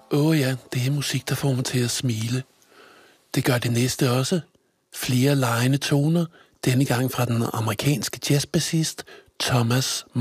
Ja, det er musik, der får mig til at smile. Det gør det næste også. Flere legende toner, denne gang fra den amerikanske jazzbassist Thomas